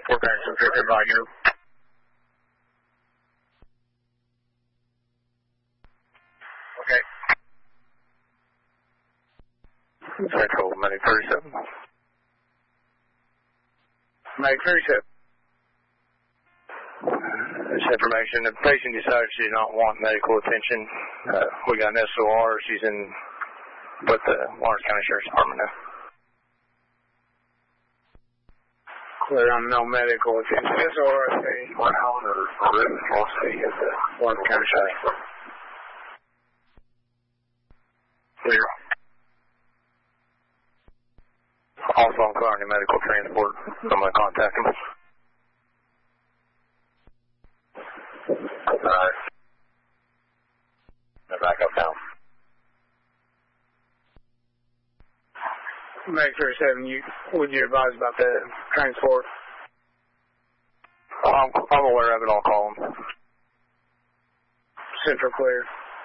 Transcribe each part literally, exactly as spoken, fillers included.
transport back to fifty by you. Okay. Central, Medic thirty-seven. Medic thirty-seven. This information, the patient decided she did not want medical attention. Uh, we got an S O R. She's in with the Lawrence County Sheriff's Department now. Clear on no medical attention. S O R, I say, one hour or written philosophy at the Lawrence County Sheriff's Department. Clear. Also on Clarity Medical Transport. I'm going to contact him. Alright. They're back up now. Make sure seven, you would you advise about the transport? I'm, I'm aware of it, I'll call them. Central clear.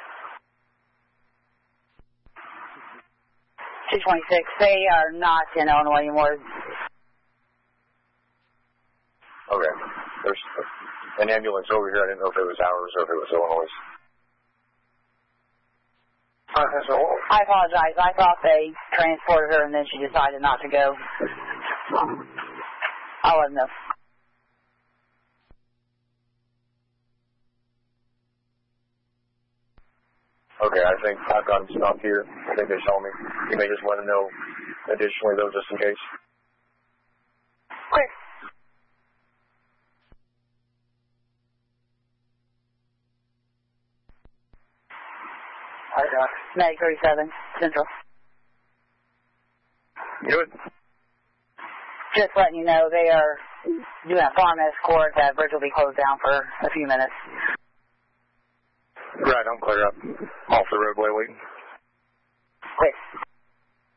two twenty-six, they are not in Illinois anymore. Okay. There's an ambulance over here. I didn't know if it was ours or if it was Illinois. I apologize. I thought they transported her and then she decided not to go. I'll let them know. Okay, I think I've got them stopped here. I think they saw me. You may just let them know additionally, though, just in case. Quick. Hi, Doc. Medic thirty-seven, Central. Good. Just letting you know, they are doing a farm escort. That bridge will be closed down for a few minutes. Right, I'm clear up. Off the roadway waiting. Quick.